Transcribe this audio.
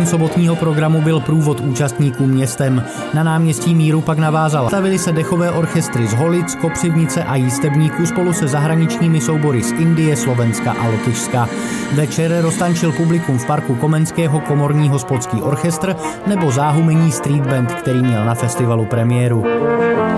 Závěrem sobotního programu byl průvod účastníků městem. Na náměstí Míru pak navázal. Stavili se dechové orchestry z Holic, Kopřivnice a Jístebníku spolu se zahraničními soubory z Indie, Slovenska a Lotyšska. Večer roztančil publikum v parku Komenského komorní hospodský orchestr nebo záhumení street band, který měl na festivalu premiéru.